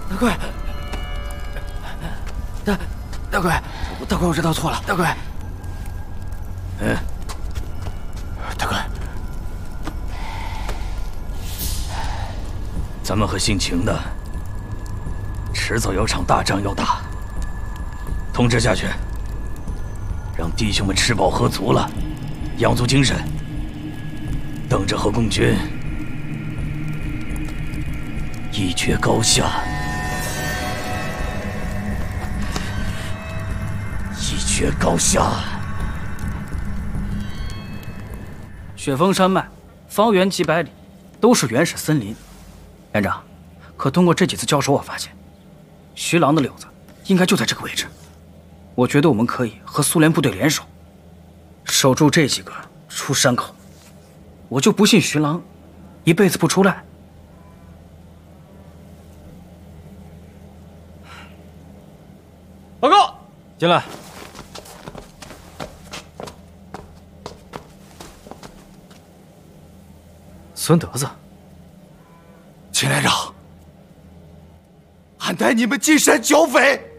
大贵，大贵，我知道错了，大贵。大贵， 咱们和姓秦的，迟早有场大仗要打。通知下去，让弟兄们吃饱喝足了，养足精神，等着和共军一决高下。一决高下。 雪峰山脉方圆几百里都是原始森林。连长，可通过这几次交手，我发现徐郎的柳子应该就在这个位置。我觉得我们可以和苏联部队联手，守住这几个出山口。我就不信徐郎一辈子不出来。 报告，进来。 孙德子， 秦连长，俺带你们进山剿匪。